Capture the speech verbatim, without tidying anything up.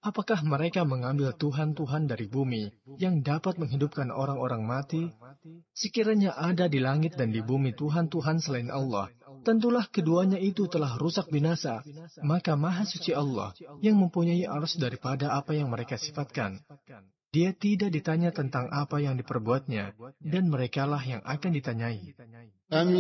Apakah mereka mengambil Tuhan-Tuhan dari bumi yang dapat menghidupkan orang-orang mati? Sekiranya ada di langit dan di bumi Tuhan-Tuhan selain Allah, tentulah keduanya itu telah rusak binasa. Maka Maha Suci Allah yang mempunyai arsy daripada apa yang mereka sifatkan. Dia tidak ditanya tentang apa yang diperbuatnya, dan merekalah yang akan ditanyai.